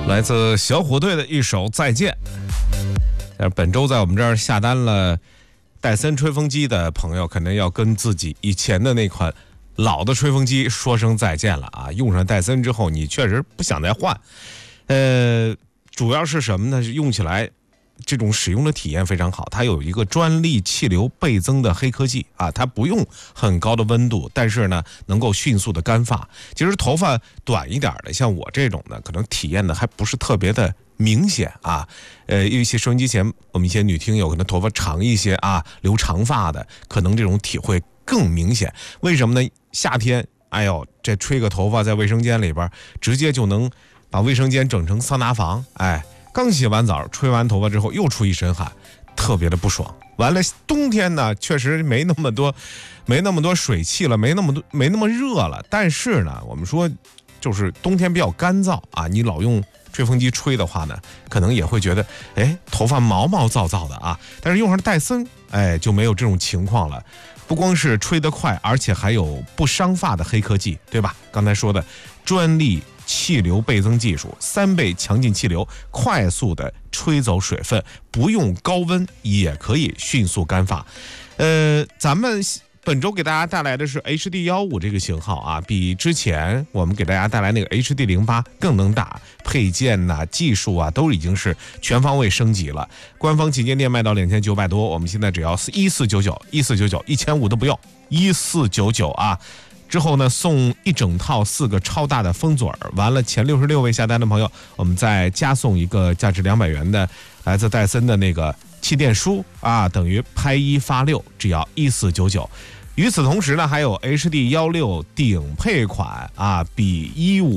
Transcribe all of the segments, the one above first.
来自小虎队的一首《再见》。本周在我们这儿下单了戴森吹风机的朋友，可能要跟自己以前的那款老的吹风机说声再见了啊！用上戴森之后，你确实不想再换。主要是什么呢？是用起来这种使用的体验非常好，它有一个专利气流倍增的黑科技啊，它不用很高的温度，但是呢能够迅速的干发。其实头发短一点的，像我这种呢，可能体验的还不是特别的明显啊。有一些收音机前我们一些女听友可能头发长一些啊，留长发的，可能这种体会更明显。为什么呢？夏天，哎呦，这吹个头发在卫生间里边，直接就能把卫生间整成桑拿房，哎。刚洗完澡，吹完头发之后又出一身汗，特别的不爽。完了，冬天呢确实没那么多水汽了，没那么热了。但是呢，我们说就是冬天比较干燥啊，你老用吹风机吹的话呢，可能也会觉得头发毛毛躁躁的啊。但是用上戴森，就没有这种情况了。不光是吹得快，而且还有不伤发的黑科技，对吧？刚才说的专利气流倍增技术，3倍强劲气流，快速的吹走水分，不用高温也可以迅速干发。咱们本周给大家带来的是 HD15 这个型号啊，比之前我们给大家带来那个 HD08 更能打，配件呐、技术啊都已经是全方位升级了。官方旗舰店卖到2900多，我们现在只要1499，1499，1500都不用，1499啊。之后呢，送一整套4个超大的风嘴儿，完了前66位下单的朋友，我们再加送一个价值200元的来自戴森的那个气垫梳啊，等于拍1发6，只要1499。与此同时呢，还有 HD16 顶配款啊，比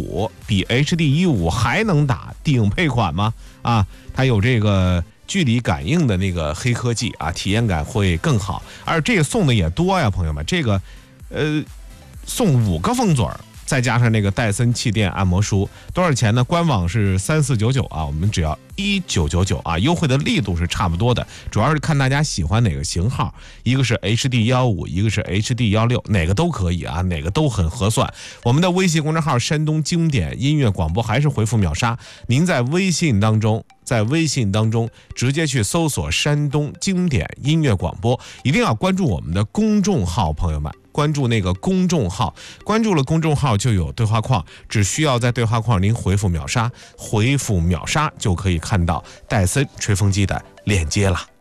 HD15 还能打顶配款吗？啊，它有这个距离感应的那个黑科技啊，体验感会更好。而这个送的也多呀，朋友们，这个送5个风嘴儿，再加上那个戴森气垫按摩梳，多少钱呢？官网是3499啊，我们只要1999啊，优惠的力度是差不多的，主要是看大家喜欢哪个型号，一个是 HD15，一个是 HD16，哪个都可以啊，哪个都很合算。我们的微信公众号山东经典音乐广播，还是回复秒杀，您在微信当中直接去搜索山东经典音乐广播，一定要关注我们的公众号，朋友们，关注那个公众号，关注了公众号就有对话框，只需要在对话框您回复秒杀就可以看到戴森吹风机的链接了。